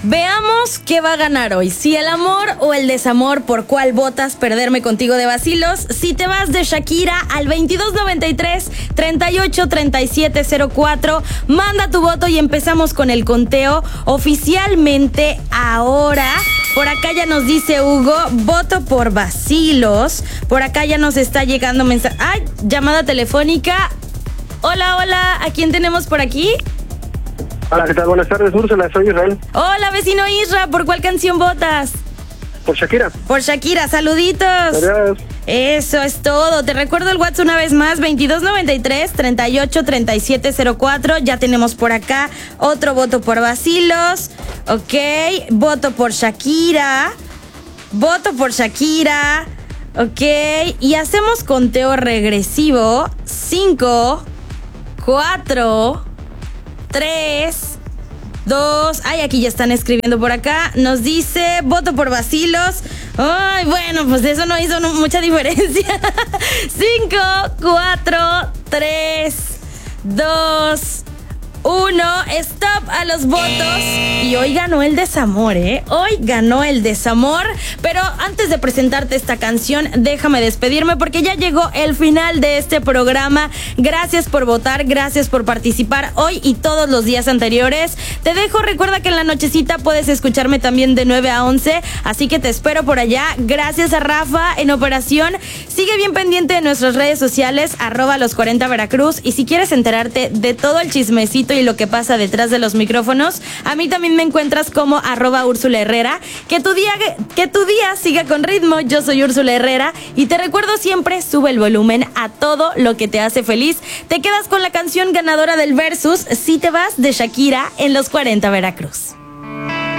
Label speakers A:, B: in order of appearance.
A: Veamos qué va a ganar hoy, si el amor o el desamor. ¿Por cuál votas? Perderme contigo de Vacilos. Si te vas de Shakira al 2293-383704, manda tu voto y empezamos con el conteo oficialmente ahora. Por acá ya nos dice Hugo, voto por Vacilos. Por acá ya nos está llegando mensaje. ¡Ay! Llamada telefónica. Hola, ¿a quién tenemos por aquí?
B: Hola, ¿qué tal? Buenas tardes, Úrsula, soy Israel.
A: Hola, vecino Isra, ¿por cuál canción votas?
B: Por Shakira.
A: Por Shakira, saluditos.
B: Adiós.
A: Eso es todo. Te recuerdo el WhatsApp una vez más, 2293-383704. Ya tenemos por acá otro voto por Vacilos. Ok, voto por Shakira. Ok, y hacemos conteo regresivo. 5, 4, 3, 2. Ay, aquí ya están escribiendo por acá. Nos dice, voto por Vacilos. Ay, bueno, pues eso no hizo mucha diferencia. 5, 4, 3, 2, 1. Stop a los votos. Y hoy ganó el desamor, Hoy ganó el desamor. Pero antes de presentarte esta canción, déjame despedirme porque ya llegó el final de este programa. Gracias por votar, gracias por participar hoy y todos los días anteriores. Te dejo, recuerda que en la nochecita puedes escucharme también de 9 a 11. Así que te espero por allá. Gracias a Rafa en operación. Sigue bien pendiente de nuestras redes sociales, @los40 Veracruz. Y si quieres enterarte de todo el chismecito y lo que pasa detrás de los micrófonos, a mí también me encuentras como @Úrsula Herrera. Que tu día siga con ritmo. Yo soy Úrsula Herrera y te recuerdo siempre, sube el volumen a todo lo que te hace feliz. Te quedas con la canción ganadora del Versus, Si te vas, de Shakira, en los 40 Veracruz.